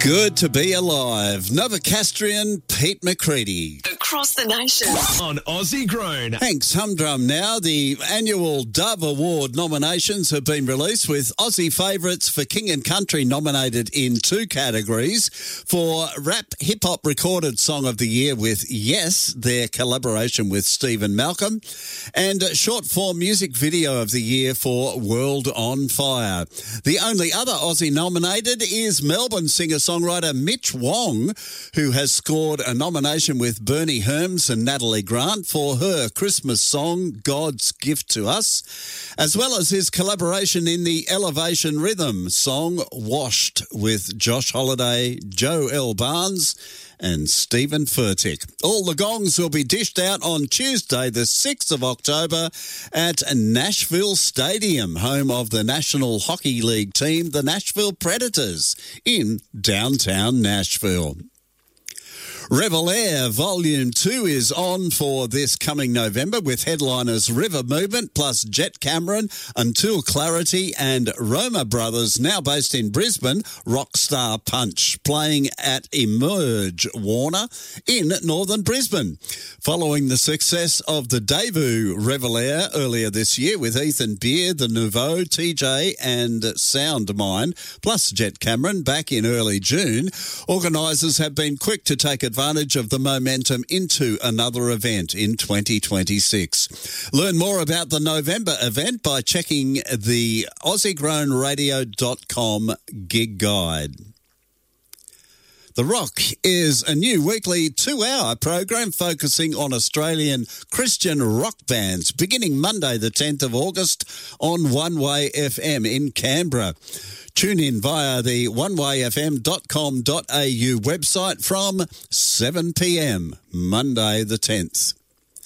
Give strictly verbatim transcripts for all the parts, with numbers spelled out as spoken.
Good to be alive. Novocastrian Pete McCready. Across the nation. On Aussie Grown. Thanks, Humdrum. Now, the annual Dove Award nominations have been released, with Aussie favourites for King and Country nominated in two categories. For Rap Hip Hop Recorded Song of the Year with Yes, their collaboration with Stephen Malcolm, and Short Form Music Video of the Year for World on Fire. The only other Aussie nominated is Melbourne singer-songwriter Mitch Wong, who has scored a nomination with Bernie Herms and Natalie Grant for her Christmas song, God's Gift to Us, as well as his collaboration in the Elevation Rhythm song, Washed, with Josh Holiday, Joe L. Barnes and Stephen Furtick. All the gongs will be dished out on Tuesday, the sixth of October at Nashville Stadium, home of the National Hockey League team, the Nashville Predators, in downtown Nashville. Rebel Air Volume two is on for this coming November, with headliners River Movement plus Jet Cameron, Until Clarity and Roma Brothers, now based in Brisbane, Rockstar Punch, playing at Emerge Warner in northern Brisbane. Following the success of the debut Rebel Air earlier this year with Ethan Beer, The Nouveau, T J and Soundmind, plus Jet Cameron back in early June, organisers have been quick to take advantage of the momentum into another event in twenty twenty-six. Learn more about the November event by checking the aussie grown radio dot com gig guide. The Rock is a new weekly two-hour program focusing on Australian Christian rock bands, beginning Monday the tenth of August on One Way F M in Canberra. Tune in via the one way f m dot com dot a u website from seven p m, Monday the tenth.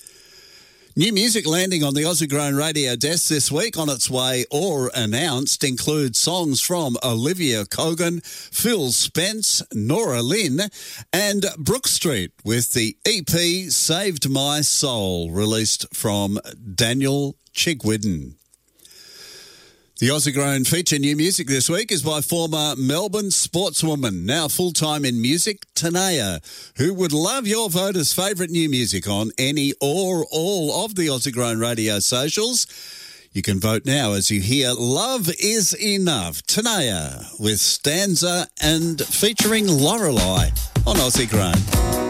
New music landing on the Aussie Grown Radio desk this week, on its way or announced, includes songs from Olivia Cogan, Phil Spence, Nora Lynn and Brook Street, with the E P Saved My Soul, released from Daniel Chigwidden. The Aussie Grown feature new music this week is by former Melbourne sportswoman, now full-time in music, Tanea, who would love your vote as favourite new music on any or all of the Aussie Grown Radio socials. You can vote now as you hear Love Is Enough, Tanea, with Stanza and featuring Lorelei on Aussie Grown.